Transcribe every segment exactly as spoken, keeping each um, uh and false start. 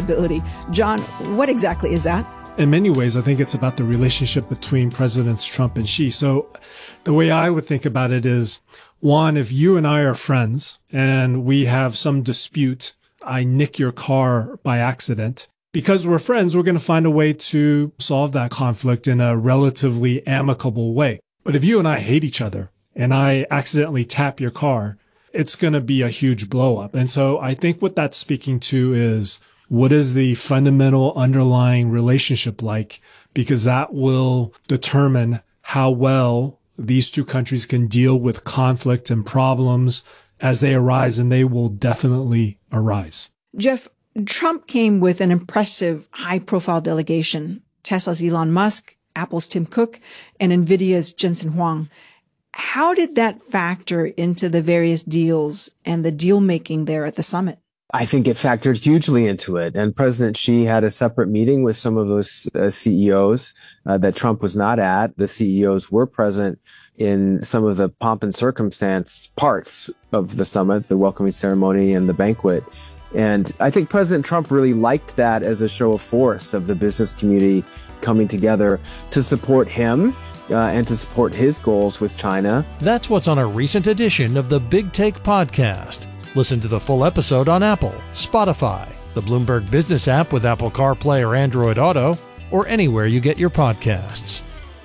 instability. John, what exactly is that? In many ways, I think it's about the relationship between Presidents Trump and Xi. So the way I would think about it is, one, if you and I are friends and we have some dispute, I nick your car by accident. Because we're friends, we're going to find a way to solve that conflict in a relatively amicable way. But if you and I hate each other and I accidentally tap your car, it's going to be a huge blow up. And so I think what that's speaking to is, what is the fundamental underlying relationship like? Because that will determine how well these two countries can deal with conflict and problems as they arise, and they will definitely arise. Jeff, Trump came with an impressive high-profile delegation: Tesla's Elon Musk, Apple's Tim Cook, and NVIDIA's Jensen Huang. How did that factor into the various deals and the deal-making there at the summit? I think it factored hugely into it. And President Xi had a separate meeting with some of those uh, C E Os uh, that Trump was not at. The C E Os were present in some of the pomp and circumstance parts of the summit, the welcoming ceremony and the banquet. And I think President Trump really liked that as a show of force of the business community coming together to support him uh, and to support his goals with China. That's what's on a recent edition of the Big Take podcast. Listen to the full episode on Apple, Spotify, the Bloomberg Business app with Apple CarPlay or Android Auto, or anywhere you get your podcasts.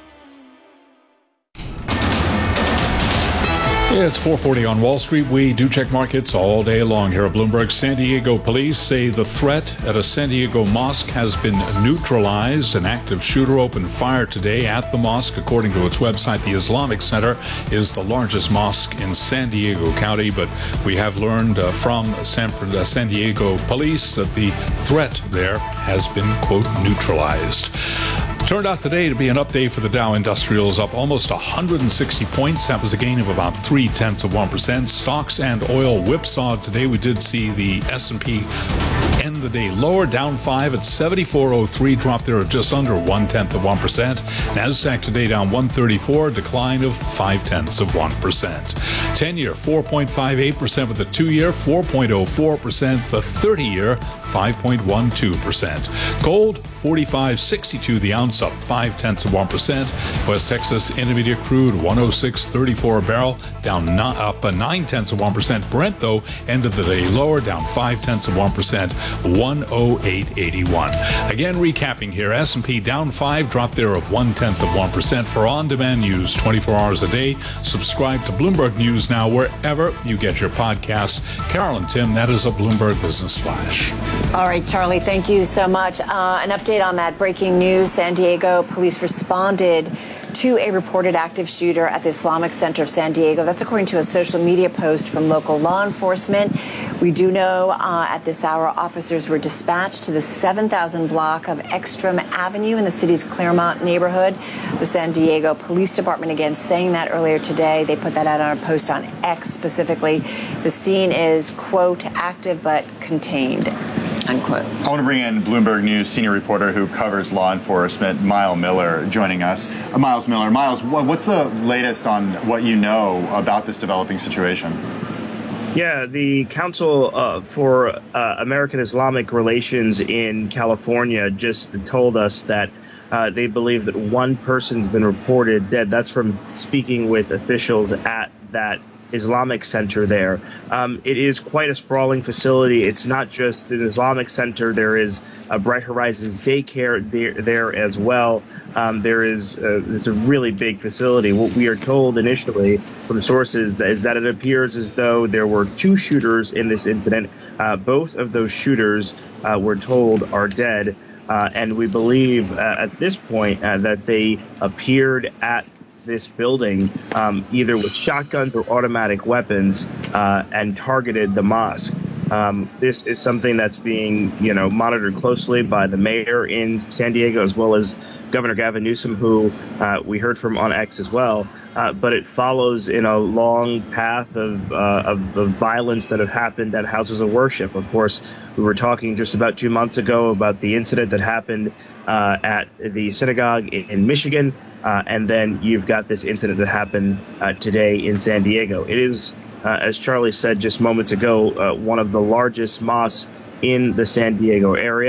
It's four forty on Wall Street. We do check markets all day long here at Bloomberg. San Diego police say the threat at a San Diego mosque has been neutralized. An active shooter opened fire today at the mosque. According to its website, the Islamic Center is the largest mosque in San Diego County, but we have learned uh, from San, uh, San Diego police that the threat there has been, quote, neutralized. Turned out today to be an up day for the Dow Industrials, up almost one hundred sixty points. That was a gain of about three tenths of one percent. Stocks and oil whipsawed today. We did see the S and P end the day lower, down five at seventy-four oh three, dropped there at just under one tenth of one percent. NASDAQ today down one thirty-four, decline of five tenths of one percent. ten-year four point five eight percent, with the two-year four point oh four percent, the thirty-year five point one two percent. Gold forty-five sixty-two the ounce, up five tenths of one percent. West Texas Intermediate crude one oh six thirty-four a barrel, down not, up a nine tenths of one percent. Brent though ended the day lower, down five tenths of one percent, one oh eight eighty-one. Again, recapping here, S and P down five, drop there of one tenth of one percent. For on-demand news twenty-four hours a day, subscribe to Bloomberg News Now wherever you get your podcasts. Carol and Tim, that is a Bloomberg Business Flash. All right, Charlie, thank you so much. Uh, an update on that breaking news. San Diego police responded to a reported active shooter at the Islamic Center of San Diego. That's according to a social media post from local law enforcement. We do know uh, at this hour, officers were dispatched to the seven thousand block of Ekstrom Avenue in the city's Claremont neighborhood. The San Diego Police Department, again, saying that earlier today. They put that out on a post on X specifically. The scene is, quote, active but contained, unquote. I want to bring in Bloomberg News senior reporter who covers law enforcement, Miles Miller, joining us. Uh, Miles Miller, Miles, what's the latest on what you know about this developing situation? Yeah, the Council uh, for uh, American Islamic Relations in California just told us that uh, they believe that one person's been reported dead. That's from speaking with officials at that Islamic Center there. Um, it is quite a sprawling facility. It's not just an Islamic Center. There is a Bright Horizons daycare there, there as well. Um, there is uh, it's a really big facility. What we are told initially from sources is that it appears as though there were two shooters in this incident. Uh, both of those shooters, uh, we're told, are dead. Uh, and we believe uh, at this point uh, that they appeared at this building um, either with shotguns or automatic weapons uh, and targeted the mosque. Um, this is something that's being, you know, monitored closely by the mayor in San Diego, as well as Governor Gavin Newsom, who uh, we heard from on X as well. Uh, but it follows in a long path of, uh, of of violence that have happened at houses of worship. Of course, we were talking just about two months ago about the incident that happened uh, at the synagogue in, in Michigan. Uh, and then you've got this incident that happened uh, today in San Diego. It is, uh, as Charlie said just moments ago, uh, one of the largest mosques in the San Diego area.